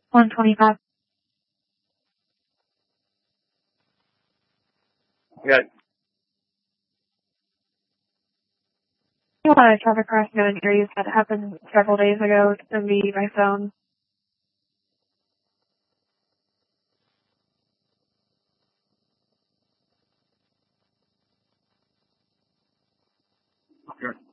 125. Yeah. A lot of traffic crash known areas that happened several days ago to me by phone. Sure.